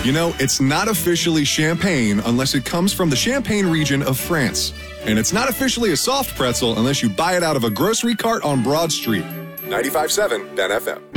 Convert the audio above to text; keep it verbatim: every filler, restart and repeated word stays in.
You know, it's not officially champagne unless it comes from the Champagne region of France. And it's not officially a soft pretzel unless you buy it out of a grocery cart on Broad Street. ninety-five point seven Ben F M.